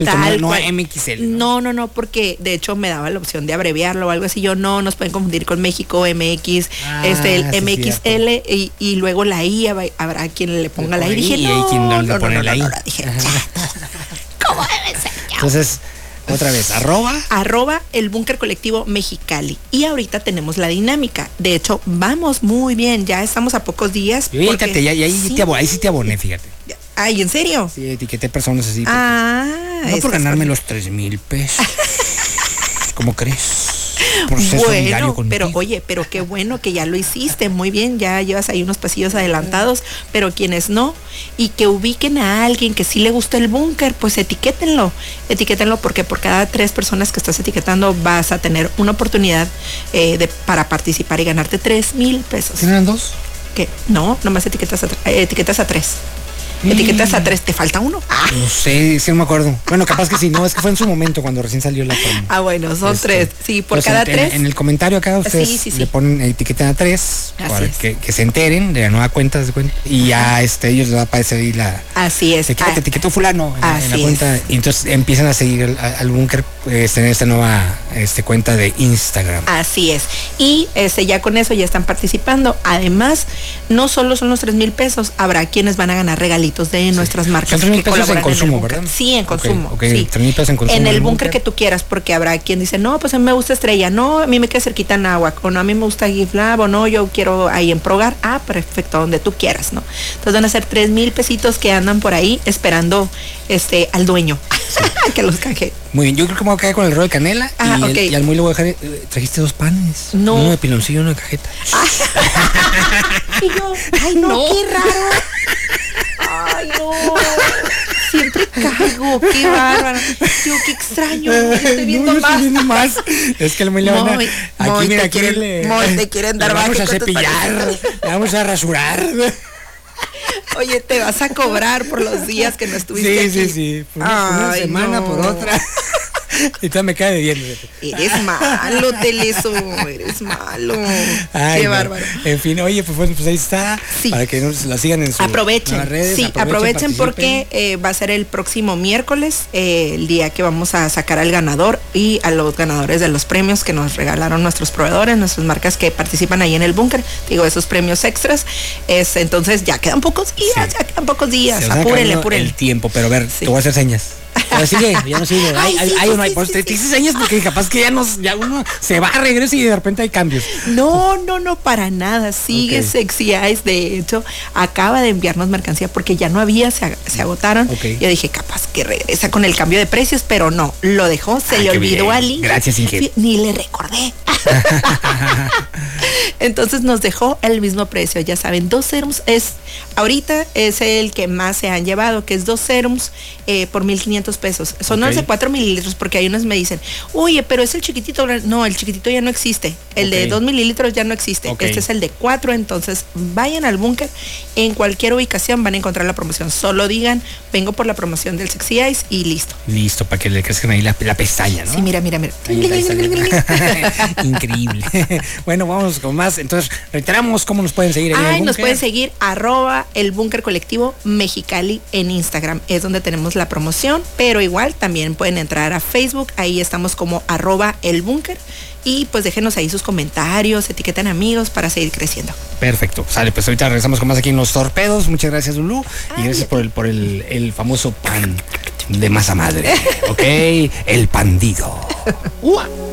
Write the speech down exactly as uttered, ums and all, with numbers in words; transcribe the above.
Tal no, no cual. M X L. ¿no? no, no, no, porque de hecho me daba la opción de abreviarlo o algo así. Yo no, nos pueden confundir con México, M X, Ah, este, el sí, M X L y, y luego la I, habrá quien le ponga la I. Dije, y no, hay quien no le no, pone no, la no, I. no, no, dije, ¿cómo debe ser? Entonces, otra vez, arroba. Arroba el Búnker Colectivo Mexicali. Y ahorita tenemos la dinámica. De hecho, vamos muy bien. Ya estamos a pocos días. Yo ya, te, ya, ya ahí, sí. te aboné, ahí sí te aboné, fíjate. Ay, ¿en serio? Sí, etiqueté personas así. Ah, no por ganarme los tres mil pesos. ¿Cómo crees? Proceso bueno, contigo. pero oye, pero qué bueno que ya lo hiciste, muy bien, ya llevas ahí unos pasillos adelantados, pero quienes no, y que ubiquen a alguien que sí le gusta el búnker, pues etiquétenlo, etiquétenlo porque por cada tres personas que estás etiquetando vas a tener una oportunidad eh, de, para participar y ganarte tres mil pesos. ¿Tienen dos? ¿Qué? No, nomás etiquetas a, eh, etiquetas a tres. Etiquetas a tres, ¿te falta uno? Ah. No sé, sí no me acuerdo. Bueno, capaz que sí, no, es que fue en su momento cuando recién salió la promo. Ah, bueno, son Este, tres. Sí, por pues cada en, tres. En el comentario acá ustedes Sí, sí, sí. le ponen, etiquetan a tres Así para es. que, que se enteren de la nueva cuenta, de cuenta y ya este, ellos les va a aparecer ahí la... Así es. Etiqueta, Ah, etiquetó fulano en, en la así cuenta es. y entonces empiezan a seguir al, al búnker pues, en esta nueva este, cuenta de Instagram. Así es. Y este, ya con eso ya están participando. Además, no solo son los tres mil pesos, habrá quienes van a ganar regalitos de nuestras marcas. Son tres mil que pesos en colaboran consumo, el búnker. ¿verdad? Sí, en consumo. Ok, ok, sí. tres mil pesos en consumo. En el del búnker que tú quieras, porque habrá quien dice, no, pues a mí me gusta Estrella, no, a mí me queda cerquita en Agua, o no, a mí me gusta GIFLab, o no, yo quiero ahí en Progar. Ah, perfecto, donde tú quieras, ¿no? Entonces van a ser tres mil pesitos que andan por ahí esperando este al dueño que los canje. Muy bien, yo creo que me voy a quedar con el rollo de canela Ah, y, ok. el, y al muy le voy a dejar, eh, trajiste dos panes. No. Uno de piloncillo y uno de cajeta. Y yo, ay, no, No. qué raro. Ay, no. Siempre caigo, qué bárbaro. Yo, qué extraño. Yo estoy viendo No, yo más. estoy viendo más. Es que el muy le van a... Moy, Aquí, Moy, mira, te aquí quieren- le- Moy, te quieren dar le vamos baje a con tus cepillar, panes. le vamos a rasurar. Oye, te vas a cobrar por los días que no estuviste Sí, aquí. sí, sí. Por una, por una Ay, semana, no. por otra. Y todavía me cae debiendo. Eres malo, Teleso, eres malo. Ay, Qué no. bárbaro. En fin, oye, pues, pues ahí está. Sí. Para que nos la sigan en sus Aprovechen, nuevas redes. sí, aprovechen, participen. porque eh, va a ser el próximo miércoles, eh, el día que vamos a sacar al ganador y a los ganadores de los premios que nos regalaron nuestros proveedores, nuestras marcas que participan ahí en el búnker, digo, esos premios extras. Es, entonces ya quedan pocos días, Sí. ya quedan pocos días, Se va apúrenle, acabando apúrenle. el tiempo, pero a ver, Sí. te voy a hacer señas. Pero sigue, ya no sigue. Hay, Ay, hay, sí, hay sí, uno, hay, sí, pues, sí, te, sí. te hice señas porque capaz que ya nos, ya uno se va, regresa y de repente hay cambios. No, no, no, para nada. Sigue Ok. Sexy Eyes. De hecho, acaba de enviarnos mercancía porque ya no había, se, ag- se agotaron. Ok. Yo dije, capaz que regresa con el cambio de precios, pero no, lo dejó, se Ay, le qué olvidó bien. a Link. Gracias, Ingrid. Ni le recordé. Entonces nos dejó el mismo precio, ya saben, dos serums es, ahorita es el que más se han llevado, que es dos serums eh, por mil quinientos pesos. Son Ok. los de cuatro mililitros, porque hay unos me dicen, oye, pero es el chiquitito. No, el chiquitito ya no existe. El Ok. de dos mililitros ya no existe. Ok. Este es el de cuatro, entonces vayan al búnker. En cualquier ubicación van a encontrar la promoción. Solo digan, vengo por la promoción del Sexy Eyes y listo. Listo, para que le crezcan ahí la, la pestaña, ¿no? Sí, mira, mira, mira. Ahí está, ahí está. Increíble. Bueno, vamos con más. Entonces, reiteramos cómo nos pueden seguir. ahí en el Ay, nos búnker. pueden seguir arroba el búnker colectivo Mexicali en Instagram. Es donde tenemos la promoción, pero igual también pueden entrar a Facebook. Ahí estamos como arroba el búnker. Y pues déjenos ahí sus comentarios, etiqueten amigos para seguir creciendo. Perfecto. Sale, pues ahorita regresamos con más aquí en Los Torpedos. Muchas gracias, Lulú. Y Ay, gracias a por ti. el, por el, el famoso pan de masa madre. ¿Ok? El pandido. ¡Ua!